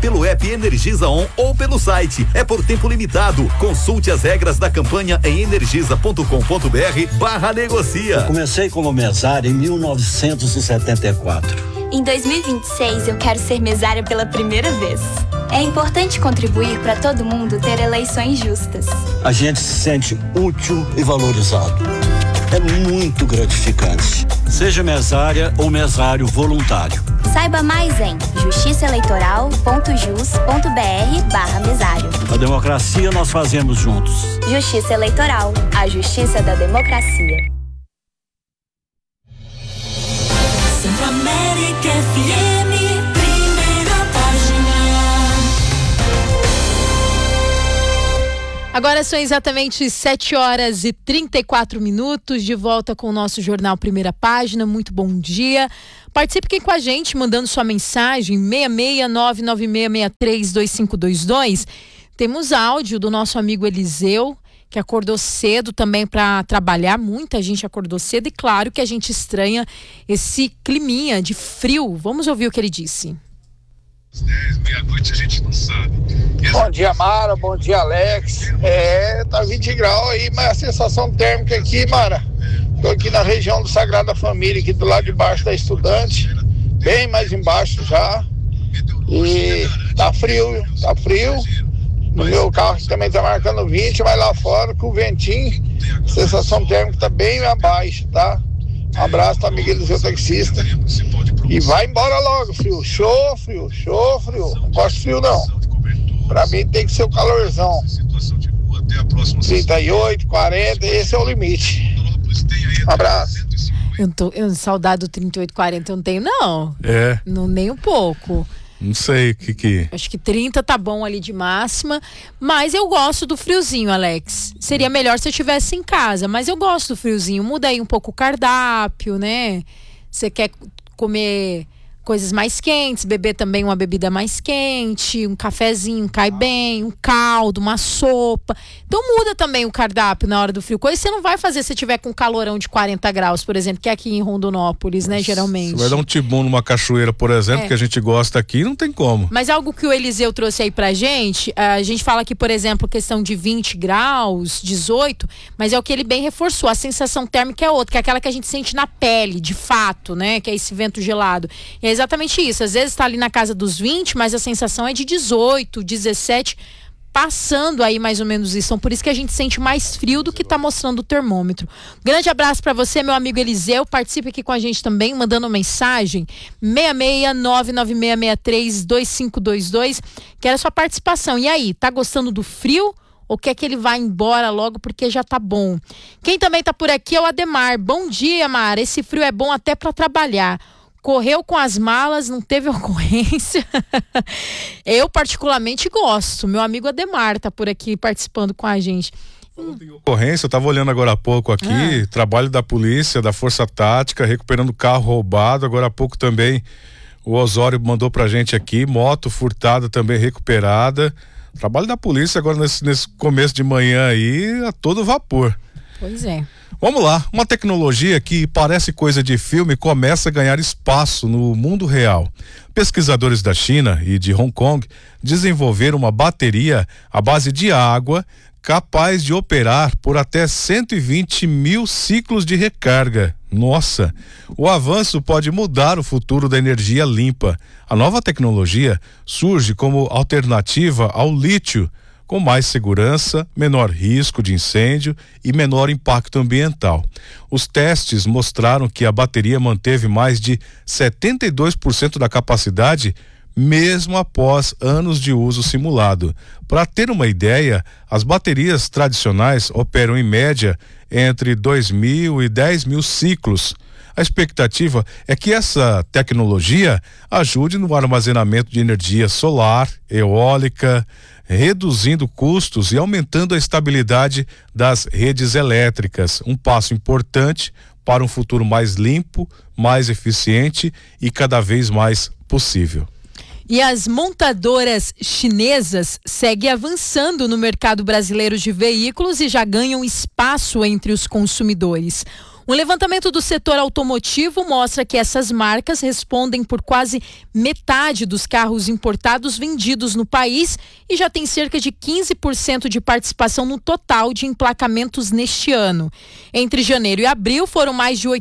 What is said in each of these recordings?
pelo app Energisa On ou pelo site. É por tempo limitado. Consulte as regras da campanha em energisa.com.br/negocia. Eu comecei como mesário em 1974. Em 2026 eu quero ser mesária pela primeira vez. É importante contribuir para todo mundo ter eleições justas. A gente se sente útil e valorizado. É muito gratificante. Seja mesária ou mesário voluntário. Saiba mais em justiçaeleitoral.jus.br/mesário. A democracia nós fazemos juntos. Justiça Eleitoral, a justiça da democracia. Centro-América FM, primeira página. Agora são exatamente 7h34, de volta com o nosso jornal Primeira Página. Muito bom dia. Participe aqui com a gente, mandando sua mensagem, 66996632522. Temos áudio do nosso amigo Eliseu, que acordou cedo também para trabalhar. Muita gente acordou cedo e claro que a gente estranha esse climinha de frio. Vamos ouvir o que ele disse. 10, meia-noite a gente não sabe. Bom dia, Mara. Bom dia, Alex. Tá 20 graus aí, mas a sensação térmica aqui, Mara, tô aqui na região do Sagrada Família, aqui do lado de baixo da Estudante, bem mais embaixo já. E tá frio. No meu carro também tá marcando 20, mas lá fora com o ventinho, a sensação térmica tá bem abaixo, tá? Um abraço para Miguel do seu taxista. E vai embora logo, frio. Show, frio. Não gosto de frio, não. Pra mim tem que ser o calorzão. 38, 40, esse é o limite. Abraço. Saudade do 38, 40 eu não tenho, não. Não, nem um pouco. Não sei o que... Acho que 30 tá bom ali de máxima, mas eu gosto do friozinho, Alex. Seria melhor se eu estivesse em casa, mas eu gosto do friozinho. Muda aí um pouco o cardápio, né? Você quer comer coisas mais quentes, beber também uma bebida mais quente, um cafezinho cai bem, um caldo, uma sopa. Então muda também o cardápio na hora do frio. Coisa você não vai fazer se tiver com calorão de 40 graus, por exemplo, que é aqui em Rondonópolis, né, geralmente. Você vai dar um tibum numa cachoeira, por exemplo, que a gente gosta aqui, não tem como. Mas algo que o Eliseu trouxe aí pra gente, a gente fala aqui, por exemplo, questão de 20 graus, 18, mas é o que ele bem reforçou, a sensação térmica é outra, que é aquela que a gente sente na pele, de fato, né, que é esse vento gelado. E é exatamente isso, às vezes tá ali na casa dos 20, mas a sensação é de 18, 17, passando aí mais ou menos isso. Então, por isso que a gente sente mais frio do que tá mostrando o termômetro. Grande abraço para você, meu amigo Eliseu. Participe aqui com a gente também, mandando mensagem 66996632522. Quero a sua participação. E aí, tá gostando do frio? Ou quer que ele vá embora logo porque já tá bom? Quem também tá por aqui é o Ademar. Bom dia, Mara. Esse frio é bom até para trabalhar. Correu com as malas, não teve ocorrência. Eu particularmente gosto. Meu amigo Ademar tá por aqui participando com a gente. Ocorrência, eu tava olhando agora há pouco aqui, trabalho da polícia, da Força Tática, recuperando carro roubado. Agora há pouco também o Osório mandou pra gente aqui, moto furtada também recuperada. Trabalho da polícia agora nesse começo de manhã aí, a todo vapor. Pois é. Vamos lá, uma tecnologia que parece coisa de filme começa a ganhar espaço no mundo real. Pesquisadores da China e de Hong Kong desenvolveram uma bateria à base de água capaz de operar por até 120 mil ciclos de recarga. Nossa, o avanço pode mudar o futuro da energia limpa. A nova tecnologia surge como alternativa ao lítio, com mais segurança, menor risco de incêndio e menor impacto ambiental. Os testes mostraram que a bateria manteve mais de 72% da capacidade, mesmo após anos de uso simulado. Para ter uma ideia, as baterias tradicionais operam em média entre 2.000 e 10.000 ciclos. A expectativa é que essa tecnologia ajude no armazenamento de energia solar, eólica, reduzindo custos e aumentando a estabilidade das redes elétricas. Um passo importante para um futuro mais limpo, mais eficiente e cada vez mais possível. E as montadoras chinesas seguem avançando no mercado brasileiro de veículos e já ganham espaço entre os consumidores. Um levantamento do setor automotivo mostra que essas marcas respondem por quase metade dos carros importados vendidos no país e já tem cerca de 15% de participação no total de emplacamentos neste ano. Entre janeiro e abril foram mais de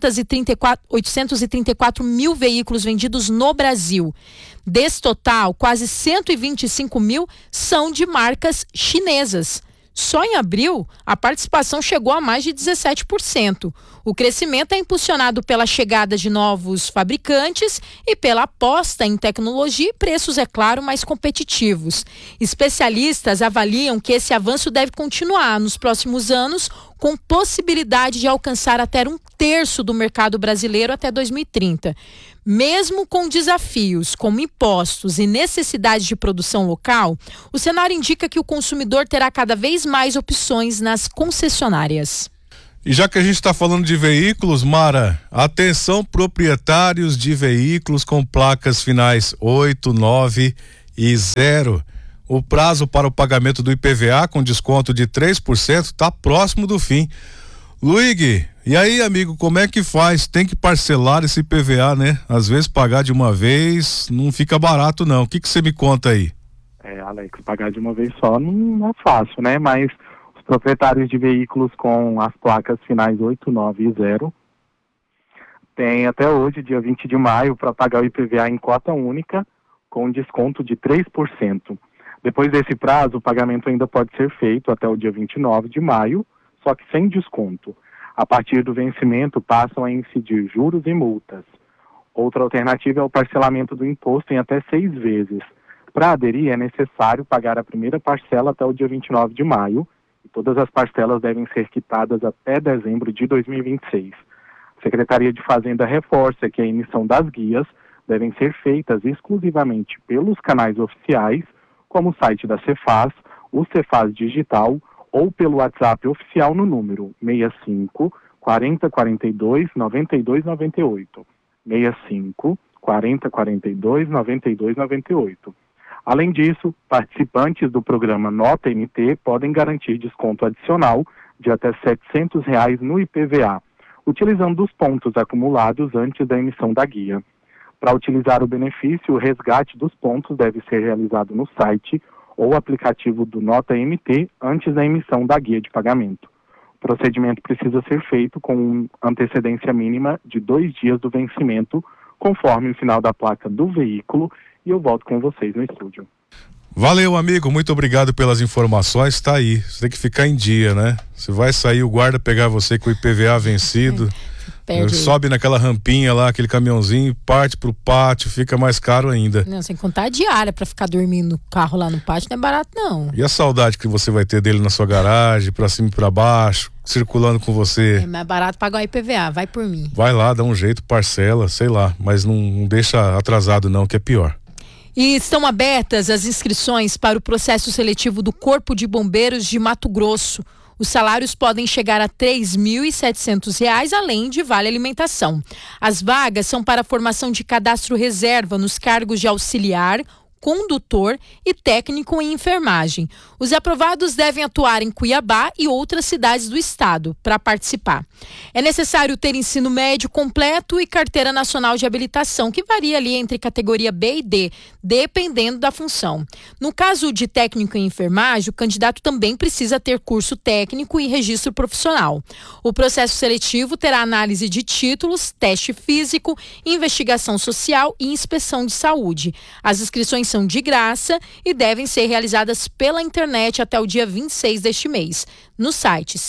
834 mil veículos vendidos no Brasil. Desse total, quase 125 mil são de marcas chinesas. Só em abril, a participação chegou a mais de 17%. O crescimento é impulsionado pela chegada de novos fabricantes e pela aposta em tecnologia e preços, é claro, mais competitivos. Especialistas avaliam que esse avanço deve continuar nos próximos anos, com possibilidade de alcançar até 1/3 do mercado brasileiro até 2030. Mesmo com desafios como impostos e necessidade de produção local, o cenário indica que o consumidor terá cada vez mais opções nas concessionárias. E já que a gente está falando de veículos, Mara, atenção proprietários de veículos com placas finais 8, 9 e 0. O prazo para o pagamento do IPVA com desconto de 3% está próximo do fim. Luigi, e aí, amigo, como é que faz? Tem que parcelar esse IPVA, né? Às vezes pagar de uma vez não fica barato, não. O que você me conta aí? Alex, pagar de uma vez só não é fácil, né? Mas os proprietários de veículos com as placas finais 8, 9 e 0 têm até hoje, dia 20 de maio, para pagar o IPVA em cota única com desconto de 3%. Depois desse prazo, o pagamento ainda pode ser feito até o dia 29 de maio, só que sem desconto. A partir do vencimento, passam a incidir juros e multas. Outra alternativa é o parcelamento do imposto em até 6 vezes. Para aderir, é necessário pagar a primeira parcela até o dia 29 de maio, e todas as parcelas devem ser quitadas até dezembro de 2026. A Secretaria de Fazenda reforça que a emissão das guias devem ser feitas exclusivamente pelos canais oficiais, como o site da Cefaz, o Cefaz Digital, ou pelo WhatsApp oficial no número 65 40 42 92 98. 65 40 42 92 98. Além disso, participantes do programa Nota MT podem garantir desconto adicional de até R$ 700 no IPVA, utilizando os pontos acumulados antes da emissão da guia. Para utilizar o benefício, o resgate dos pontos deve ser realizado no site ou aplicativo do Nota MT antes da emissão da guia de pagamento. O procedimento precisa ser feito com antecedência mínima de 2 dias do vencimento, conforme o final da placa do veículo, e eu volto com vocês no estúdio. Valeu, amigo, muito obrigado pelas informações. Tá aí, você tem que ficar em dia, né? Você vai sair, o guarda pegar você com o IPVA vencido, sobe naquela rampinha lá, aquele caminhãozinho, parte pro pátio, fica mais caro ainda. Não, sem contar a diária pra ficar dormindo no carro lá no pátio, não é barato não. E a saudade que você vai ter dele na sua garagem, pra cima e pra baixo, circulando com você. É mais barato pagar o IPVA, vai por mim. Vai lá, dá um jeito, parcela, sei lá, mas não deixa atrasado não, que é pior. E estão abertas as inscrições para o processo seletivo do Corpo de Bombeiros de Mato Grosso. Os salários podem chegar a R$ 3.700, além de vale alimentação. As vagas são para a formação de cadastro reserva nos cargos de auxiliar, condutor e técnico em enfermagem. Os aprovados devem atuar em Cuiabá e outras cidades do estado para participar. É necessário ter ensino médio completo e carteira nacional de habilitação, que varia ali entre categoria B e D, dependendo da função. No caso de técnico em enfermagem, o candidato também precisa ter curso técnico e registro profissional. O processo seletivo terá análise de títulos, teste físico, investigação social e inspeção de saúde. As inscrições são de graça e devem ser realizadas pela internet até o dia 26 deste mês, no site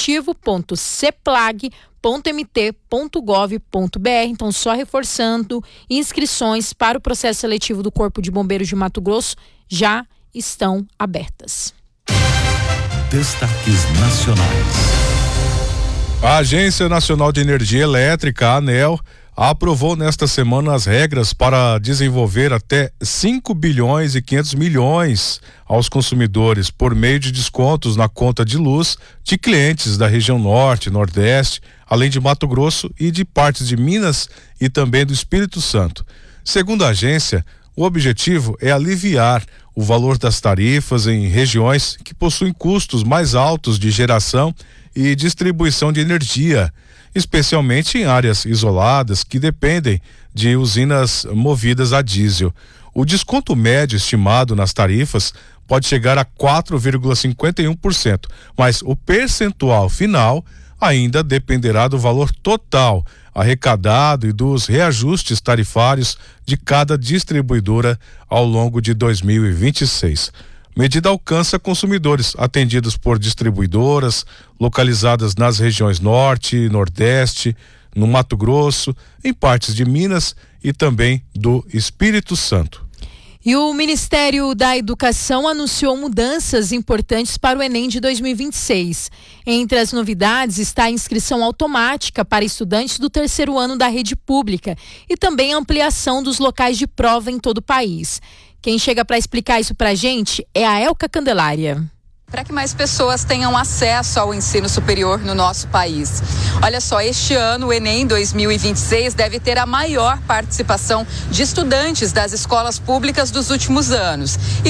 seletivo.ceplag.mt.gov.br. Então, só reforçando, inscrições para o processo seletivo do Corpo de Bombeiros de Mato Grosso já estão abertas. Destaques nacionais. A Agência Nacional de Energia Elétrica, a ANEEL, aprovou nesta semana as regras para desenvolver até 5 bilhões e 500 milhões aos consumidores por meio de descontos na conta de luz de clientes da região norte, nordeste, além de Mato Grosso e de partes de Minas e também do Espírito Santo. Segundo a agência, o objetivo é aliviar o valor das tarifas em regiões que possuem custos mais altos de geração e distribuição de energia. especialmente em áreas isoladas que dependem de usinas movidas a diesel. O desconto médio estimado nas tarifas pode chegar a 4,51%, mas o percentual final ainda dependerá do valor total arrecadado e dos reajustes tarifários de cada distribuidora ao longo de 2026. Medida alcança consumidores atendidos por distribuidoras localizadas nas regiões Norte e Nordeste, no Mato Grosso, em partes de Minas e também do Espírito Santo. E o Ministério da Educação anunciou mudanças importantes para o Enem de 2026. Entre as novidades está a inscrição automática para estudantes do terceiro ano da rede pública e também a ampliação dos locais de prova em todo o país. Quem chega para explicar isso para a gente é a Elka Candelária. Para que mais pessoas tenham acesso ao ensino superior no nosso país. Olha só, este ano o Enem 2026 deve ter a maior participação de estudantes das escolas públicas dos últimos anos.